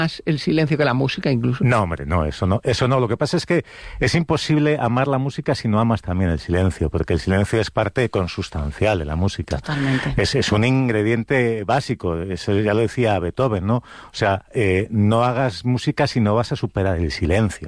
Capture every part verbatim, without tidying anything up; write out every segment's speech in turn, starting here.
más el silencio que la música incluso? No, hombre, no, eso no, eso no. Lo que pasa es que es imposible amar la música si no amas también el silencio, porque el silencio es parte consustancial de la música. Totalmente. Es, es un ingrediente básico, eso ya lo decía Beethoven, ¿no? O sea, eh, no hagas música si no vas a superar el silencio.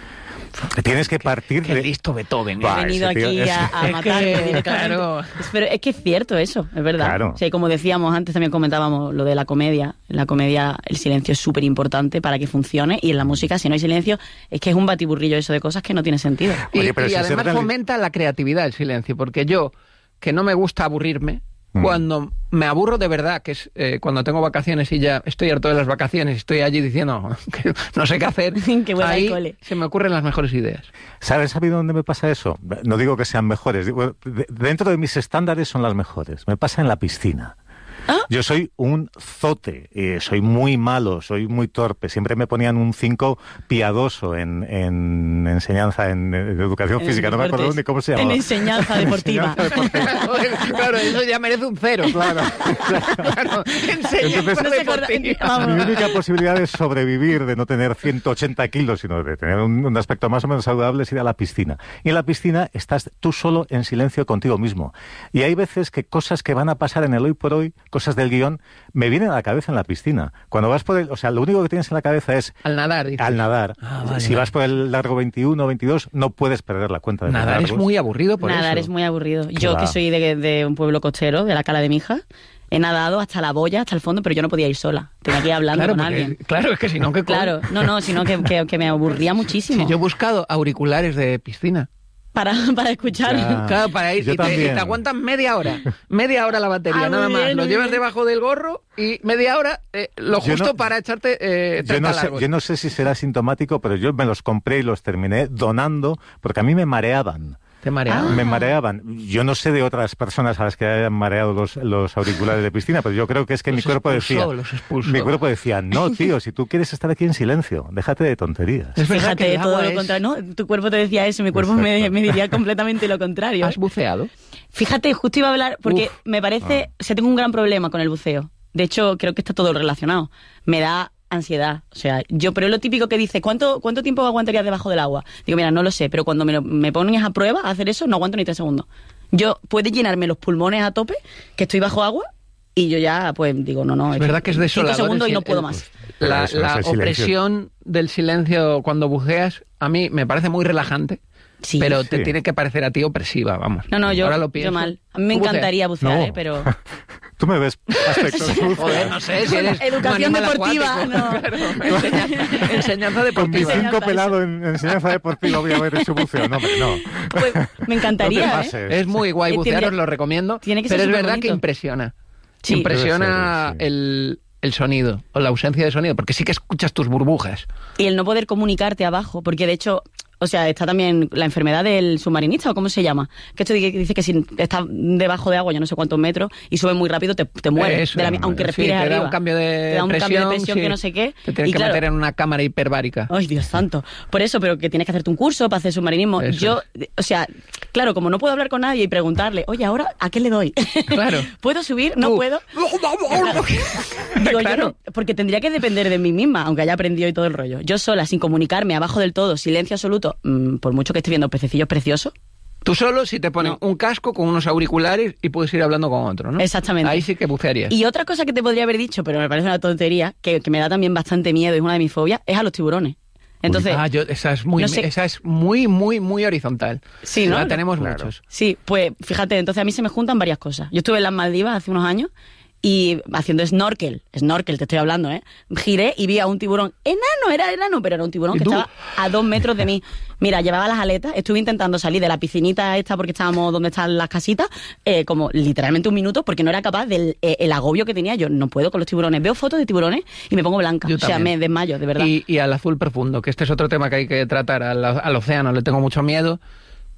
Tienes que partir Qué de... listo Beethoven. ¿eh? He venido aquí es... a, a es matarme que, directamente. claro. Es, pero es que es cierto eso, es verdad. Claro. O sea, como decíamos antes, también comentábamos lo de la comedia. En la comedia el silencio es súper importante para que funcione, y en la música, si no hay silencio, es que es un batiburrillo eso de cosas que no tiene sentido. Y, Oye, pero y si además se... fomenta la creatividad el silencio, porque yo, que no me gusta aburrirme, Mm. cuando me aburro de verdad, que es eh, cuando tengo vacaciones y ya estoy harto de las vacaciones y estoy allí diciendo que no sé qué hacer, Que vuelva ahí al cole. se me ocurren las mejores ideas. ¿Sabes a mí dónde me pasa eso? No digo que sean mejores. Digo, de- dentro de mis estándares son las mejores. Me pasa en la piscina. ¿Ah? Yo soy un zote, eh, soy muy malo, soy muy torpe. Siempre me ponían un cinco piadoso en, en enseñanza, en, en educación En física. No me acuerdo deportes. ni cómo se En llamaba. enseñanza deportiva. Claro, eso ya merece un cero. Claro. Claro, enseñanza Entonces, No se acuerda- deportiva. Vamos. Mi única posibilidad de sobrevivir, de no tener ciento ochenta kilos, sino de tener un, un aspecto más o menos saludable, es ir a la piscina. Y en la piscina estás tú solo en silencio contigo mismo. Y hay veces que cosas que van a pasar en el hoy por hoy, cosas del guión, me vienen a la cabeza en la piscina. Cuando vas por el... O sea, lo único que tienes en la cabeza es... Al nadar, dices. Al nadar. Ah, vale, si vale. vas por el largo veintiuno, veintidós, no puedes perder la cuenta de los Nadar es largos. muy aburrido por Nadar eso. es muy aburrido. ¿Qué Yo, va? que soy de, de un pueblo costero, de la Cala de Mija, he nadado hasta la boya, hasta el fondo, pero yo no podía ir sola. Tenía que ir hablando Claro, con porque- alguien. claro, es que si no, ¿qué Claro, no, no, sino que, que, que me aburría muchísimo. Si yo he buscado auriculares de piscina. Para, para escuchar. Ya. Claro, para ir Yo y te, y también. te aguantan media hora. Media hora la batería, Ah, muy nada más. bien, Lo muy llevas bien. debajo del gorro y media hora eh, lo Yo justo no- para echarte eh, Yo treinta no, sé, largos. yo no sé si será sintomático, pero yo me los compré y los terminé donando porque a mí me mareaban. Te mareaba. Ah. Me mareaban. Yo no sé de otras personas a las que hayan mareado los, los auriculares de piscina, pero yo creo que es que Los mi cuerpo expulsó, decía... los expulsó. Mi cuerpo decía, no, tío, si tú quieres estar aquí en silencio, déjate de tonterías. Es verdad que Fíjate, el todo agua lo es- contrario. No, tu cuerpo te decía eso, mi cuerpo me, Exacto. me diría completamente lo contrario. ¿Has buceado? Fíjate, justo iba a hablar, porque Uf. me parece, Ah. o sea, tengo un gran problema con el buceo. De hecho, creo que está todo relacionado. Me da ansiedad. O sea, yo, pero es lo típico que dice, ¿cuánto, cuánto tiempo aguantarías debajo del agua? Digo, mira, no lo sé, pero cuando me, lo- me pones a prueba a hacer eso, no aguanto ni tres segundos. Yo, puede llenarme los pulmones a tope, que estoy bajo agua, y yo ya, pues, digo, no, no. Es verdad que es desolador. Cinco segundos el y no sil- puedo el- más. Pero La, eso no la es el silencio. opresión del silencio cuando buceas, a mí me parece muy relajante, Sí. pero te Sí. tiene que parecer a ti opresiva, vamos. No, no, yo, Ahora lo yo pienso. mal. A mí me ¿Tú buceas? encantaría bucear, No. ¿eh? Pero... Tú me ves aspectos Joder, no sé si eres Educación un animal deportiva, acuático. no. Claro, enseñanza, enseñanza Con mi deportiva. Enseñanza, cinco eso. pelado en enseñanza deportiva voy a haber hecho buceo. No, hombre, no. Pues, me encantaría, No te ¿eh? pases. Es muy guay Eh, bucear, tendría- os lo recomiendo. tiene que pero ser es verdad superbonito. que impresiona. Sí. Impresiona Debe ser, sí. el, el sonido o la ausencia de sonido, porque sí que escuchas tus burbujas. Y el no poder comunicarte abajo, porque de hecho, o sea, está también la enfermedad del submarinista, o cómo se llama, que esto dice dice que si estás debajo de agua, ya no sé cuántos metros, y sube muy rápido, te, te mueres, Eso, de la- aunque sí, respires te arriba. da un cambio de Te da un presión, cambio de presión sí. que no sé qué. Te tienes Y que claro, meter en una cámara hiperbárica. Ay, Dios santo. Por eso, pero que tienes que hacerte un curso para hacer submarinismo. Eso Yo, o sea, claro, como no puedo hablar con nadie y preguntarle, oye, ahora, ¿a qué le doy? Claro. ¿Puedo subir? ¿No Tú. puedo? Digo, yo Claro. no, porque tendría que depender de mí misma, aunque haya aprendido y todo el rollo. Yo sola, sin comunicarme, abajo del todo, silencio absoluto, mmm, por mucho que esté viendo pececillos preciosos. Tú solo si te ponen No. un casco con unos auriculares y puedes ir hablando con otro, ¿no? Exactamente. Ahí sí que bucearías. Y otra cosa que te podría haber dicho, pero me parece una tontería, que, que me da también bastante miedo, es una de mis fobias, es a los tiburones. Entonces, Ah, yo, esa es muy, no sé- esa es muy, muy, muy horizontal. Sí, ¿no? La tenemos Claro. muchos. sí, pues fíjate, entonces a mí se me juntan varias cosas. Yo estuve en las Maldivas hace unos años y haciendo snorkel, snorkel te estoy hablando, ¿eh? Giré y vi a un tiburón enano, era enano, pero era un tiburón ¿Y que tú? estaba a dos metros de mí. Mira, llevaba las aletas, estuve intentando salir de la piscinita esta porque estábamos donde están las casitas, eh, como literalmente un minuto, porque no era capaz del eh, el agobio que tenía. Yo no puedo con los tiburones. Veo fotos de tiburones y me pongo blanca. Yo o sea, también. me desmayo, de verdad. Y, y al azul profundo, que este es otro tema que hay que tratar. Al, al océano le tengo mucho miedo,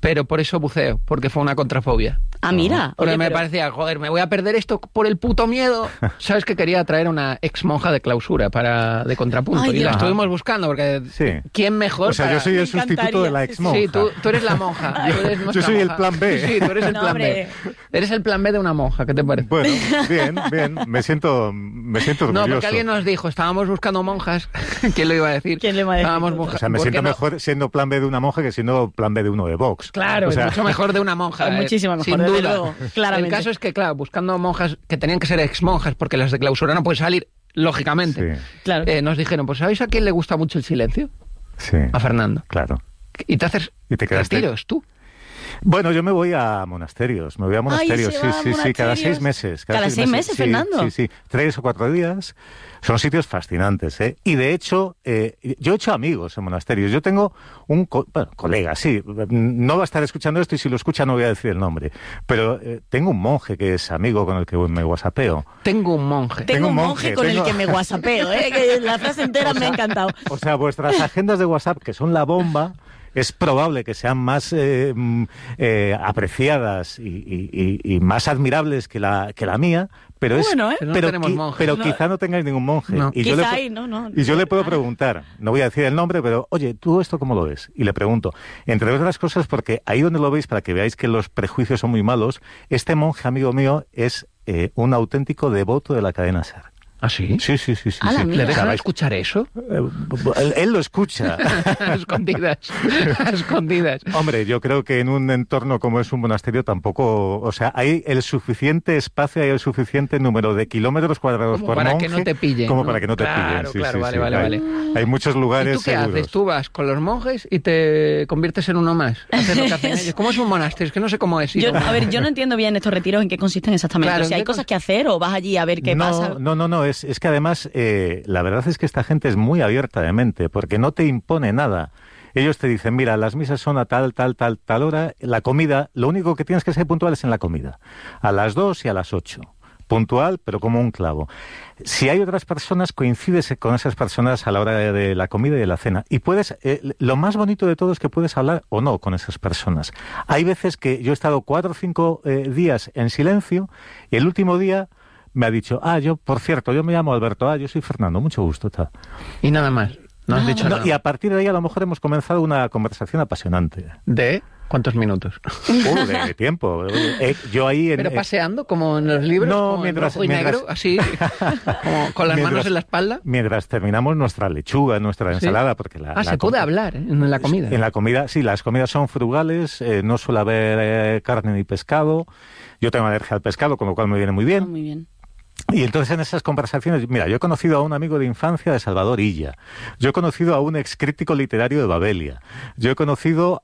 pero por eso buceo, porque fue una contrafobia. Ah, mira. Porque Oye, me pero- parecía, joder, me voy a perder esto por el puto miedo. ¿Sabes que quería traer una ex monja de clausura para de contrapunto? Ay, y la Dios. estuvimos buscando, porque Sí. ¿quién mejor O sea, para- yo soy Me el sustituto encantaría. de la ex monja. Sí, tú, tú eres la monja. Tú eres Yo nuestra soy el monja. plan B. Sí, tú eres el No, plan hombre. B. Eres el plan B de una monja, ¿qué te parece? Bueno, bien, bien. Me siento, me siento No, orgulloso. porque alguien nos dijo, estábamos buscando monjas. ¿Quién lo iba a decir? ¿Quién lo iba a decir? Estábamos monjas. O sea, me ¿Por qué siento no? mejor siendo plan B de una monja que siendo plan B de uno de Vox. Claro, O sea, es mucho mejor de una monja. Es eh, muchísimo mejor, sin desde duda. luego, claramente. El caso es que, claro, buscando monjas que tenían que ser ex monjas, porque las de clausura no pueden salir, lógicamente. Sí, Claro. Eh, nos dijeron, pues ¿sabéis a quién le gusta mucho el silencio? sí, A Fernando. claro. Y te haces Y te quedaste- retiros tú. Bueno, yo me voy a monasterios, me voy a monasterios, se sí, va a sí, sí, cada monasterios. seis meses. ¿Cada seis meses, sí, Fernando? Sí, sí, tres o cuatro días. Son sitios fascinantes, ¿eh? Y de hecho, eh, yo he hecho amigos en monasterios. Yo tengo un co- bueno, colega, sí, no va a estar escuchando esto y si lo escucha no voy a decir el nombre, pero eh, tengo un monje que es amigo con el que me whatsappeo. Tengo un monje. Tengo un monje con tengo- el que me whatsappeo, ¿eh? Que la frase entera me ha encantado. O sea, vuestras agendas de WhatsApp, que son la bomba, es probable que sean más eh, mm, eh, apreciadas y, y- y- y más admirables que la, que la mía, pero es Bueno, ¿eh? Pero no pero, tenemos qui- monjes. pero No. quizá no tengáis ningún monje. No. Y yo Quizá le, hay, no, no. y yo le puedo Ah. preguntar, no voy a decir el nombre, pero oye, ¿tú esto cómo lo ves? Y le pregunto, entre otras cosas, porque ahí donde lo veis, para que veáis que los prejuicios son muy malos, este monje amigo mío es eh, un auténtico devoto de la cadena SER. ¿Ah, sí? Sí, sí, sí, sí. A la sí. mía. ¿Le dejan Sabéis- escuchar eso? eh, él, él lo escucha. A escondidas. A escondidas. Hombre, yo creo que en un entorno como es un monasterio tampoco, o sea, hay el suficiente espacio, hay el suficiente número de kilómetros cuadrados Como por para monje, que no te pillen, como ¿no? para que no te Claro, pillen. Sí, claro, sí, vale, sí. vale, hay, vale. hay muchos ¿Y lugares tú qué seguros. haces? Tú vas con los monjes y te conviertes en uno más. Haces lo que hacen ellos. ¿Cómo es un monasterio? Es que no sé cómo es. Yo, ¿no? a ver, yo no entiendo bien estos retiros en qué consisten exactamente. Claro, o sea, ¿en ¿hay qué cosas cons- que hacer o vas allí a ver qué no, pasa? No, no, no, es, es que además eh, la verdad es que esta gente es muy abierta de mente, porque no te impone nada. Ellos te dicen, mira, las misas son a tal, tal, tal, tal hora, la comida, lo único que tienes que ser puntual es en la comida, a las dos y a las ocho. Puntual, pero como un clavo. Si hay otras personas, coincides con esas personas a la hora de, de la comida y de la cena. Y puedes, eh, lo más bonito de todo es que puedes hablar o no con esas personas. Hay veces que yo he estado cuatro o cinco eh, días en silencio y el último día me ha dicho, ah, yo, por cierto, yo me llamo Alberto, ah, yo soy Fernando, mucho gusto, tal. Y nada más. No has Nada dicho No, nada. y a partir de ahí a lo mejor hemos comenzado una conversación apasionante. ¿De cuántos minutos? Uh, de tiempo. Eh, yo ahí en, ¿Pero eh, paseando como en los libros? No, como en mientras- rojo y mientras- negro, así, como con las Mientras- manos en la espalda. mientras terminamos nuestra lechuga, nuestra ¿Sí? ensalada, porque la, Ah, la se puede com- hablar ¿eh? en la comida. En la comida, sí, las comidas son frugales, eh, no suele haber eh, carne ni pescado. Yo tengo alergia al pescado, con lo cual me viene muy Ah, bien. muy bien. Y entonces en esas conversaciones, mira, yo he conocido a un amigo de infancia de Salvador Illa, yo he conocido a un ex crítico literario de Babelia, yo he conocido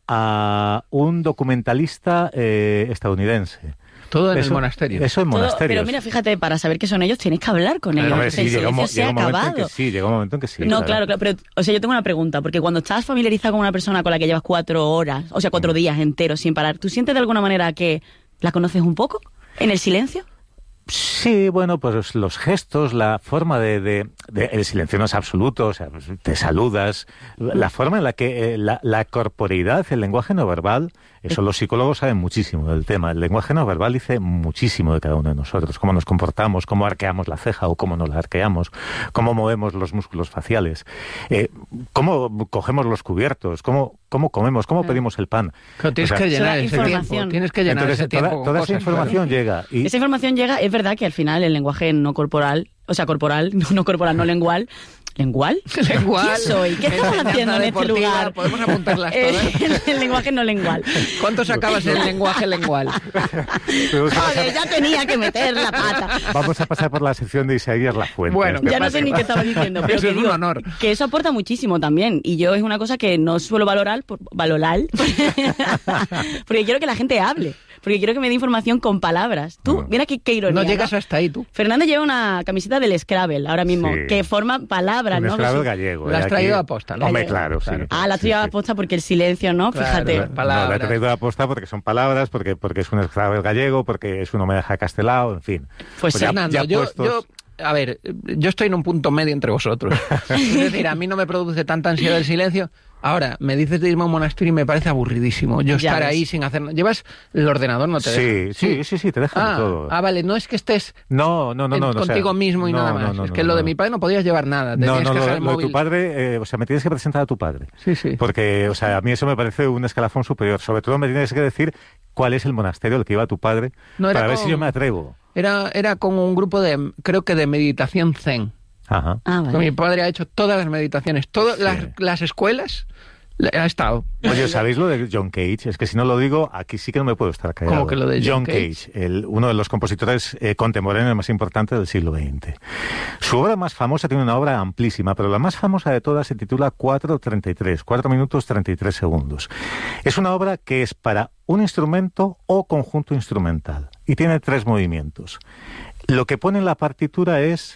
a un documentalista eh, estadounidense. Todo en Eso- el monasterio. Eso en Todo- monasterios. pero mira, fíjate, para saber qué son ellos tienes que hablar con Claro, ellos. Hombre, El sí, llega un, mo- silencio se llega ha un momento en acabado. que sí, llega un momento en que sí. No, claro, claro, pero, o sea, yo tengo una pregunta, porque cuando estás familiarizado con una persona con la que llevas cuatro horas, o sea, cuatro días enteros sin parar, ¿tú sientes de alguna manera que la conoces un poco en el silencio? Sí, bueno, pues los gestos, la forma de, de, de- el silencio no es absoluto, o sea, pues te saludas, la forma en la que eh, la, la corporeidad, el lenguaje no verbal, eso los psicólogos saben muchísimo del tema. El lenguaje no verbal dice muchísimo de cada uno de nosotros, cómo nos comportamos, cómo arqueamos la ceja o cómo no la arqueamos, cómo movemos los músculos faciales, eh, cómo cogemos los cubiertos, cómo, cómo comemos, cómo pedimos el pan. Pero tienes O sea, que llenar Eso da ese tiempo. información. Tienes que llenar Entonces, ese tiempo. toda, con toda esa cosas, información llega. Y, Esa información llega, es verdad que al final el lenguaje no corporal, o sea, corporal, no, no corporal, no lengual, ¿lengual? claro. Lengual. ¿Quién soy? ¿Qué estamos Enseñanza haciendo en este deportiva, lugar? Podemos apuntarlas Eh, todas. el lenguaje no lengual. ¿Cuánto sacabas en el lenguaje lengual? Vamos a Joder, pasar- ya tenía que meter la pata. Vamos a pasar por la sección de Isaías Lafuente. Bueno, Ya no pasa? sé ni qué estaba diciendo, pero Eso que es un digo honor. que eso aporta muchísimo también. Y yo es una cosa que no suelo valorar, por, valorar, porque quiero que la gente hable, porque quiero que me dé información con palabras. Tú, Bueno. mira qué, qué ironía. No llegas ¿no? hasta ahí tú. Fernando lleva una camiseta del Scrabble ahora mismo, Sí. que forma palabras, Un ¿no? Scrabble Que son- gallego. Lo has eh, traído aquí. a posta, ¿no? Hombre, Gallego. claro, sí. Claro. Ah, la Sí, tuya sí. aposta porque el silencio, ¿no? Claro, Fíjate. claro. No, Palabras. la he traído a posta porque son palabras, porque, porque es un Scrabble gallego, porque es un homenaje a Castelao, en fin. Pues ya- Fernando, ya yo, puestos- yo, a ver, yo estoy en un punto medio entre vosotros. Es decir, a mí no me produce tanta ansiedad el silencio, Ahora, me dices de irme a un monasterio y me parece aburridísimo. Yo Ya estar ves. ahí sin hacer nada. ¿Llevas el ordenador? No te Sí, deja. sí, sí, sí, te dejan Ah, todo. ah, vale, no es que estés No, no, no, en- no. no, o sea, contigo mismo y no, nada no, más. no, es no, que no, lo de no. mi padre no podías llevar nada. No, Tenías no, que lo, dejar el lo de móvil. tu padre, eh, o sea, me tienes que presentar a tu padre. Sí, sí. Porque, o sea, a mí eso me parece un escalafón superior. Sobre todo me tienes que decir cuál es el monasterio al que iba tu padre No, era para ver con- si yo me atrevo. Era, era con un grupo de, creo que de meditación zen. Ajá. Ah, Que vale. mi padre ha hecho todas las meditaciones, todas Sí. las, las escuelas, le- ha estado. Oye, ¿sabéis lo de John Cage? Es que si no lo digo, aquí sí que no me puedo estar callado. ¿Cómo que lo de John John Cage, el, uno de los compositores eh, contemporáneos más importantes del siglo veinte. Su obra más famosa tiene una obra amplísima, pero la más famosa de todas se titula cuatro treinta y tres, cuatro minutos treinta y tres segundos. Es una obra que es para un instrumento o conjunto instrumental y tiene tres movimientos. Lo que pone en la partitura es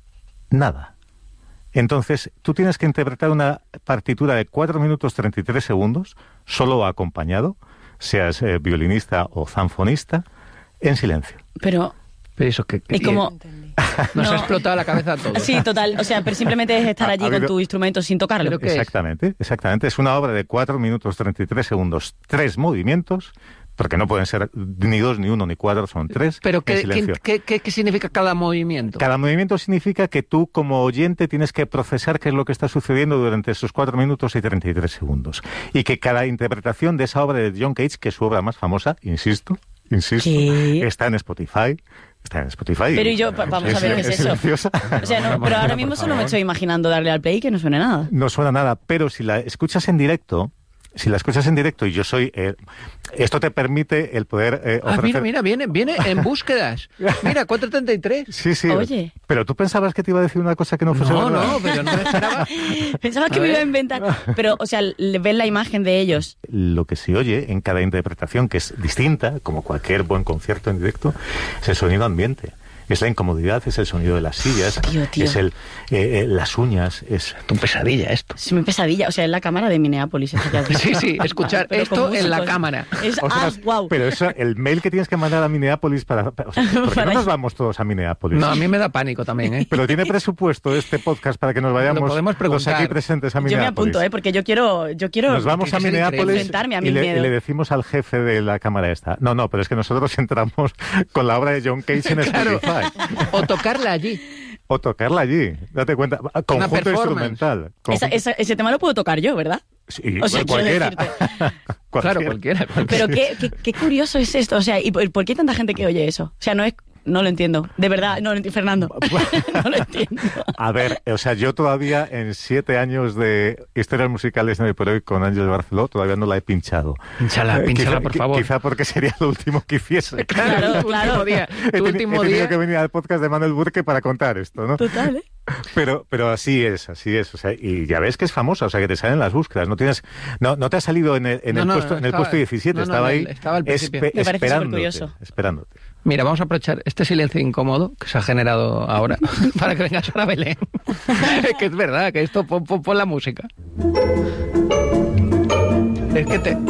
nada. Entonces, tú tienes que interpretar una partitura de cuatro minutos treinta y tres segundos, solo o acompañado, seas eh, violinista o zanfonista, en silencio. Pero, Pero eso que, que- ¿y cómo? nos No. ha explotado la cabeza a todos. Sí, total. O sea, pero simplemente es estar Ha- allí ha con habido- tu instrumento sin tocarlo. Pero ¿qué es? Exactamente, exactamente. Es una obra de cuatro minutos treinta y tres segundos, tres movimientos, porque no pueden ser ni dos, ni uno, ni cuatro, son tres, Pero en ¿qué, silencio. qué, qué- qué- qué significa cada movimiento? Cada movimiento significa que tú, como oyente, tienes que procesar qué es lo que está sucediendo durante esos cuatro minutos y treinta y tres segundos. Y que cada interpretación de esa obra de John Cage, que es su obra más famosa, insisto, insisto, ¿Qué? está en Spotify. Está en Spotify. Pero y yo, pa- vamos a ver qué es eso. silenciosa. O sea, no, pero ahora mismo solo me estoy imaginando darle al play y que no suene nada. No suena nada, pero si la escuchas en directo, si la escuchas en directo y yo soy... eh, esto te permite el poder eh, Ah, ofrecer... mira, mira, viene, viene en búsquedas. Mira, cuatro treinta y tres. Sí, sí. Oye. Pero tú pensabas que te iba a decir una cosa que no fuese No, verdad. no, pero no me esperaba. Pensaba que A me ver. iba a inventar. Pero, o sea, le- ves la imagen de ellos. Lo que se oye en cada interpretación, que es distinta, como cualquier buen concierto en directo, es el sonido ambiente. Es la incomodidad, es el sonido de las sillas, Tío, tío. es el, eh, eh, las uñas, es... Tu pesadilla esto. Es mi pesadilla. O sea, es la cámara de Minneapolis. esta que has dicho. Sí, sí, escuchar Pero esto con en la músicos. cámara. Es, Ostras, ah, wow. Pero eso, el mail que tienes que mandar a Minneapolis para... para- o sea, ¿por qué Para no nos ir. vamos todos a Minneapolis? No, a mí me da pánico también, ¿eh? Pero tiene presupuesto este podcast para que nos vayamos Lo podemos los preguntar. aquí presentes a Yo Minneapolis. me apunto, ¿eh? Porque yo quiero... Yo quiero Nos vamos a Tiene que ser Minneapolis increíble. enfrentarme a y mi le, miedo. y le decimos al jefe de la cámara esta. No, no, pero es que nosotros entramos con la obra de John Cage en Claro. Spotify. O tocarla allí. O tocarla allí. Date cuenta. Conjunto performance. instrumental. Esa- Conjunto- esa- ese tema lo puedo tocar yo, ¿verdad? Sí, o sea, quiero cualquiera. decirte. Claro, cualquiera. cualquiera. Pero qué, qué, qué curioso es esto. O sea, ¿y por, por qué tanta gente que oye eso? O sea, no es... No lo entiendo. De verdad, no lo entiendo. Fernando. no lo entiendo. A ver, o sea, yo todavía en siete años de historias musicales de hoy por hoy con Ángel Barceló todavía no la he pinchado. Pínchala, Eh, pínchala, quizá- por qui- favor. Quizá porque sería lo último que hiciese. Claro, tu claro. último día. He, Tu teni- último he tenido día. que venir al podcast de Manuel Burke para contar esto, ¿no? Total, ¿eh? Pero, pero así es, así es. O sea, y ya ves que es famosa, o sea, que te salen las búsquedas. No tienes, no, no te ha salido en el, en No, el no, puesto, en el estaba- puesto diecisiete, no, no, estaba en ahí el- estaba al principio. Me parece esperándote, supercurioso. esperándote. Mira, vamos a aprovechar este silencio incómodo que se ha generado ahora para que venga Sara Belén. Es que es verdad, que esto, pon, pon- pon la música. Es que te...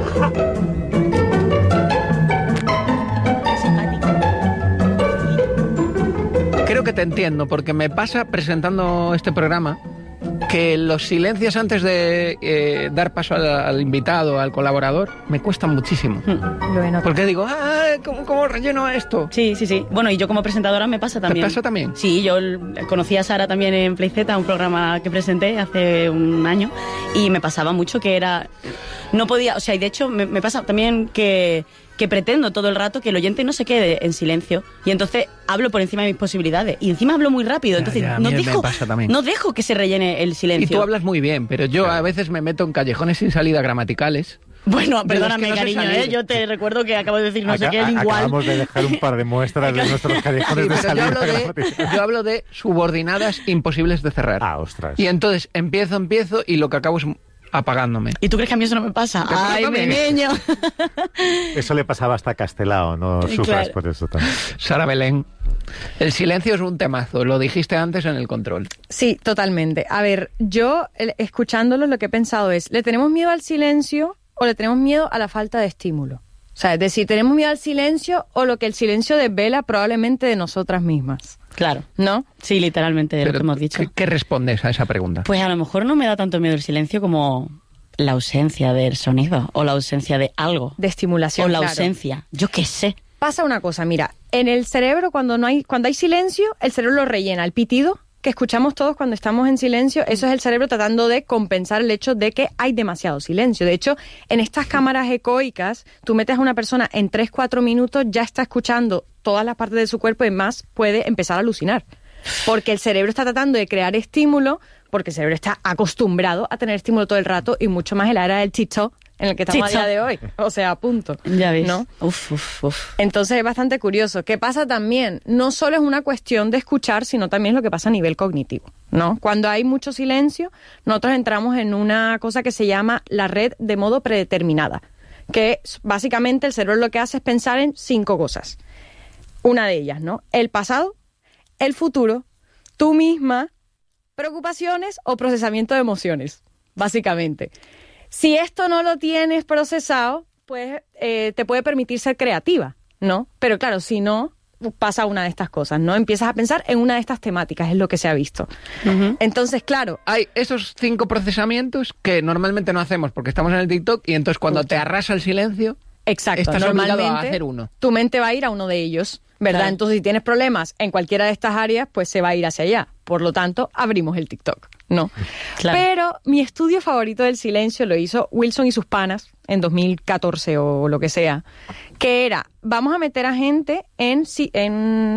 Creo que te entiendo, porque me pasa presentando este programa que los silencios antes de eh, dar paso al, al invitado, al colaborador, me cuestan muchísimo. Lo he notado. Porque digo, ah, ¿cómo, cómo relleno esto? Sí, sí, sí. Bueno, y yo como presentadora me pasa también. pasa también? Sí, yo l- conocí a Sara también en PlayZ, un programa que presenté hace un año, y me pasaba mucho que era... No podía, o sea, y de hecho me, me pasa también que, que pretendo todo el rato que el oyente no se quede en silencio, y entonces hablo por encima de mis posibilidades, y encima hablo muy rápido, Ya, entonces ya, a no, mí me dejo, pasa también. no dejo que se rellene el Y silencio. tú hablas muy bien, pero yo a veces me meto en callejones sin salida gramaticales. Bueno, De perdóname, los que no sé cariño, salir. ¿eh? Yo te recuerdo que acabo de decir no sé Acá- qué, a- lingual. Acabamos de dejar un par de muestras de nuestros callejones Sí, de pero yo salida. hablo de, gramatical. yo hablo de subordinadas imposibles de cerrar. Ah, ostras. Y entonces empiezo, empiezo y lo que acabo es apagándome. ¿Y tú crees que a mí eso no me pasa? Te pasa ¡Ay, mi también. niño! Eso le pasaba hasta a Castelao, no Sí, sufras claro. por eso también. Sara Belén, el silencio es un temazo, lo dijiste antes en el control. Sí, totalmente. A ver, yo el- escuchándolo lo que he pensado es, ¿le tenemos miedo al silencio o le tenemos miedo a la falta de estímulo? O sea, es decir, ¿tenemos miedo al silencio o lo que el silencio desvela probablemente de nosotras mismas? Claro. ¿No? Sí, literalmente, de lo Pero, que hemos dicho. ¿qué, qué respondes a esa pregunta? Pues a lo mejor no me da tanto miedo el silencio como, La ausencia del sonido o la ausencia de algo. De estimulación, O la claro. ausencia. Yo qué sé. Pasa una cosa, mira, en el cerebro cuando no hay cuando hay silencio, el cerebro lo rellena. El pitido que escuchamos todos cuando estamos en silencio, eso es el cerebro tratando de compensar el hecho de que hay demasiado silencio. De hecho, en estas cámaras ecoicas, tú metes a una persona en tres cuatro minutos, ya está escuchando todas las partes de su cuerpo y más puede empezar a alucinar. Porque el cerebro está tratando de crear estímulo, porque el cerebro está acostumbrado a tener estímulo todo el rato y mucho más en la era del TikTok en el que estamos TikTok. a día de hoy. O sea, punto. Ya ves. ¿No? Uf, uf, uf. Entonces es bastante curioso. ¿Qué pasa también? No solo es una cuestión de escuchar, sino también es lo que pasa a nivel cognitivo, ¿no? Cuando hay mucho silencio, nosotros entramos en una cosa que se llama la red de modo predeterminada, que básicamente el cerebro lo que hace es pensar en cinco cosas. Una de ellas, ¿no? El pasado, el futuro, tú misma, preocupaciones o procesamiento de emociones, básicamente. Si esto no lo tienes procesado, pues eh, te puede permitir ser creativa, ¿no? Pero claro, si no, pasa una de estas cosas, ¿no? Empiezas a pensar en una de estas temáticas, es lo que se ha visto. Uh-huh. Entonces, claro... Hay esos cinco procesamientos que normalmente no hacemos porque estamos en el TikTok y entonces cuando te arrasa el silencio, Exacto, estás obligado normalmente a hacer uno. tu mente va a ir a uno de ellos, ¿verdad? Claro. Entonces, si tienes problemas en cualquiera de estas áreas, pues se va a ir hacia allá. Por lo tanto, abrimos el TikTok, ¿no? Claro. Pero mi estudio favorito del silencio lo hizo Wilson y sus panas en dos mil catorce o lo que sea, que era, vamos a meter a gente en, si- en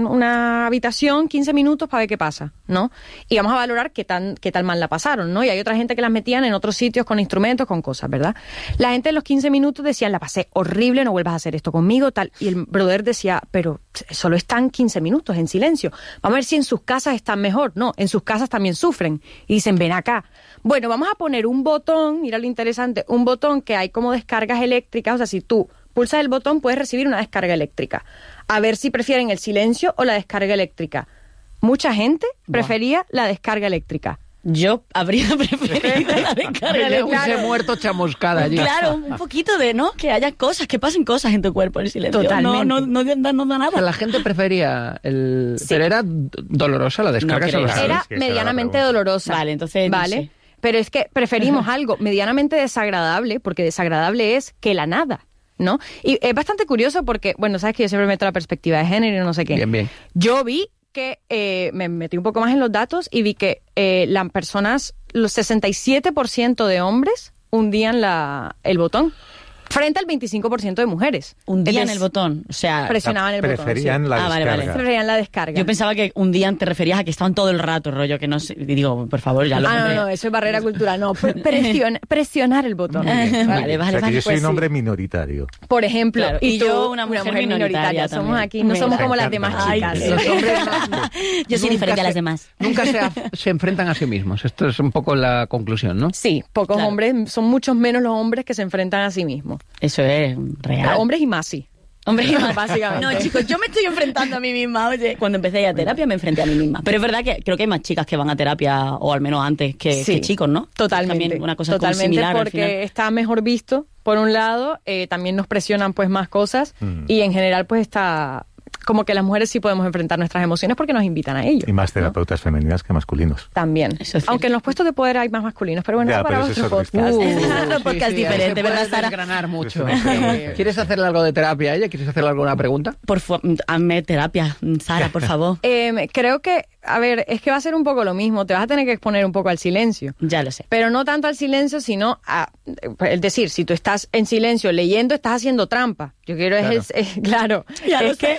una habitación quince minutos para ver qué pasa, ¿no? Y vamos a valorar qué tan qué tal mal la pasaron, ¿no? Y hay otra gente que las metían en otros sitios con instrumentos, con cosas, ¿verdad? La gente en los quince minutos decían, la pasé horrible, no vuelvas a hacer esto conmigo, tal. Y el brother decía, pero solo están quince minutos en silencio. Vamos a ver si en sus casas están mejor. No, en sus casas también sufren. Y dicen, ven acá. Bueno, vamos a poner un botón, mira lo interesante, un botón que hay como descargas eléctricas, o sea, si tú pulsas el botón puedes recibir una descarga eléctrica. A ver si prefieren el silencio o la descarga eléctrica. Mucha gente prefería la descarga eléctrica. Yo habría preferido la descarga Yo eléctrica. hubiese muerto chamuscada allí. Claro, un poquito de, ¿no? Que haya cosas, que pasen cosas en tu cuerpo en silencio. Totalmente. No, no, no, da, no da O sea, nada. la gente prefería el... Sí. Pero era d- dolorosa la descarga. No creo. sobre- Era es que esa era la medianamente pregunta. dolorosa. Vale, entonces, no ¿Vale? sé. Pero es que preferimos algo medianamente desagradable, porque desagradable es que la nada, ¿no? Y es bastante curioso porque, bueno, sabes que yo siempre meto la perspectiva de género y no sé qué. Bien, bien. Yo vi que, eh, me metí un poco más en los datos y vi que eh, las personas, los sesenta y siete por ciento de hombres hundían la, el botón, frente al veinticinco por ciento de mujeres. Hundían Entonces, el botón. O sea, Presionaban el botón. Preferían sí. la Ah, vale, vale. descarga. Preferían la descarga. yo pensaba que hundían te referías a que estaban todo el rato, rollo, que no sé. Y digo, por favor, ya lo Ah, no, hombre. no, eso es barrera cultural. No, pre- presiona- presionar el botón. Vale, Muy bien. vale, O sea, vale, que yo soy pues un sí. hombre minoritario. Por ejemplo, Claro, y, y tú, yo una mujer minoritaria Somos también. aquí, no Me somos como las encanta. demás Ay, chicas. qué- Los hombres no- Yo soy nunca diferente a las se- demás. Nunca se, af- se enfrentan a sí mismos. Esto es un poco la conclusión, ¿no? Sí, pocos Claro. hombres, son muchos menos los hombres que se enfrentan a sí mismos. Eso es real. Hombres y más sí. Hombre, Básicamente. No, chicos, yo me estoy enfrentando a mí misma. Oye, cuando empecé a ir a terapia me enfrenté a mí misma. Pero es verdad que creo que hay más chicas que van a terapia, o al menos antes, que, Sí, que chicos, ¿no? Totalmente. También una cosa como totalmente similar al porque final. está mejor visto, por un lado, eh, también nos presionan pues más cosas Mm. y en general pues está como que las mujeres sí podemos enfrentar nuestras emociones porque nos invitan a ello. Y más terapeutas femeninas que masculinos. También. Eso es cierto. Aunque en los puestos de poder hay más masculinos, pero bueno, Ya, eso para pero eso otro es otro podcast. Uh, Otro podcast ahí diferente, se ¿verdad, puede Sara? desgranar mucho. Eso no sé. Eh, ¿Quieres hacerle algo de terapia a ella? ¿Quieres hacerle alguna pregunta? Por favor, hazme terapia, Sara, por favor. Eh, creo que, a ver, es que va a ser un poco lo mismo. Te vas a tener que exponer un poco al silencio. Ya lo sé. Pero no tanto al silencio, sino a... Es decir, si tú estás en silencio leyendo, estás haciendo trampa. Yo quiero, Claro. es el... es- claro. Ya lo es que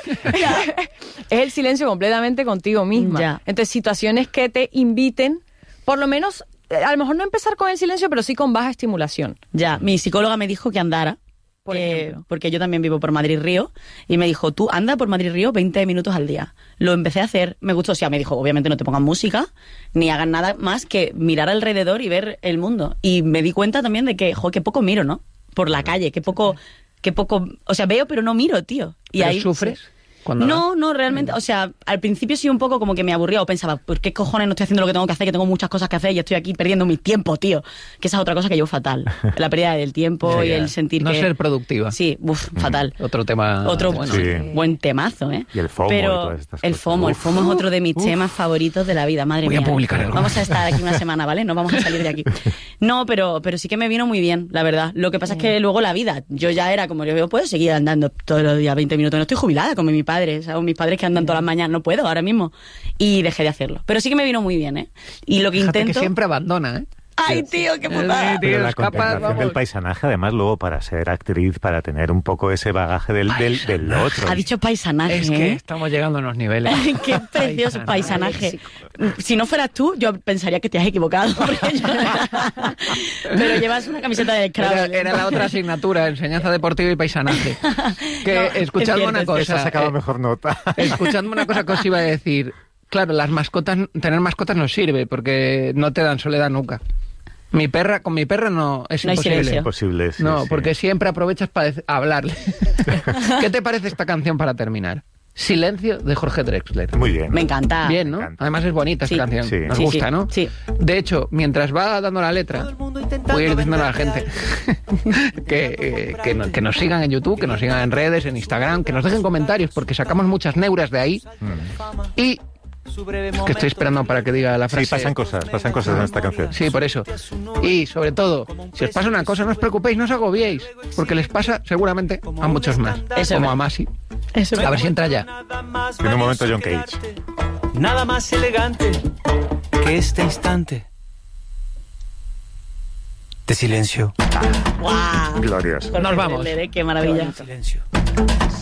es el silencio completamente contigo misma. Ya. Entonces, situaciones que te inviten, por lo menos, eh, a lo mejor no empezar con el silencio, pero sí con baja estimulación. Ya, mi psicóloga me dijo que andara. Por eh, ejemplo. porque yo también vivo por Madrid-Río, y me dijo, tú anda por Madrid-Río veinte minutos al día. Lo empecé a hacer, me gustó, o sea, me dijo, obviamente no te pongan música, ni hagan nada más que mirar alrededor y ver el mundo. Y me di cuenta también de que, jo, qué poco miro, ¿no? Por la calle, qué poco, qué poco, o sea, veo pero no miro, tío. Y ¿Pero ahí sufres? cuando No, va? no, realmente, o sea, al principio sí un poco como que me aburría o pensaba, ¿por qué cojones no estoy haciendo lo que tengo que hacer? Que tengo muchas cosas que hacer y estoy aquí perdiendo mi tiempo, tío. Que esa es otra cosa que llevo fatal. La pérdida del tiempo Sí, y el sentir no que... ser productiva. Sí, uff, fatal. Otro tema. Otro bueno. Sí. buen temazo, ¿eh? Y el FOMO Pero y todas estas el cosas. FOMO, el Uf. FOMO es otro de mis temas favoritos de la vida, madre Voy a mía. publicar algo. Vamos a estar aquí una semana, ¿vale? No vamos a salir de aquí. No, pero, pero sí que me vino muy bien, la verdad. Lo que pasa es que luego la vida, yo ya era como, yo puedo seguir andando todos los días veinte minutos. No estoy jubilada como mi padre, ¿sabes? Mis padres que andan todas las mañanas, no puedo ahora mismo. Y dejé de hacerlo. Pero sí que me vino muy bien, ¿eh? Y lo que Fíjate intento... que siempre abandona, ¿eh? ¡Ay, tío, qué putada! Sí, Pero la escapas, contemplación vamos. del paisanaje, además, luego para ser actriz, para tener un poco ese bagaje del, del, del otro. Ha dicho paisanaje, Es que ¿eh? estamos llegando a unos niveles. Qué precioso paisanaje. Si no fueras tú, yo pensaría que te has equivocado. porque yo- Pero llevas una camiseta de Era, Scrabble. era la otra asignatura, enseñanza deportiva y paisanaje. Que No, es escuchadme cierto, una es cosa. Esa ha sacado eh, mejor nota. Escuchadme una cosa que os iba a decir. Claro, las mascotas, tener mascotas no sirve porque no te dan soledad nunca. Mi perra, con mi perra no es No hay imposible. silencio. Imposible, sí, no, sí. porque siempre aprovechas para dec- hablarle. ¿Qué te parece esta canción para terminar? Silencio de Jorge Drexler. Muy bien. Me encanta. Bien, ¿no? Me encanta. Además es bonita Sí. esta canción. Sí. Nos Sí, gusta, sí, ¿no? sí. De hecho, mientras va dando la letra, voy a ir diciendo a la gente que, eh, que, no- que nos sigan en YouTube, que nos sigan en redes, en Instagram, que nos dejen comentarios, porque sacamos muchas neuras de ahí. Y es que estoy esperando para que diga la frase. Sí, pasan cosas, pasan cosas en esta canción. Sí, por eso. Y sobre todo, si os pasa una cosa, no os preocupéis, no os agobiéis, porque les pasa seguramente a muchos más. Eso como es. a Masi. Eso A ver si entra ya. En un momento John Cage. Nada más elegante que este instante de silencio. ¡Guau! Glorioso. Nos vamos. Qué maravilla. Silencio.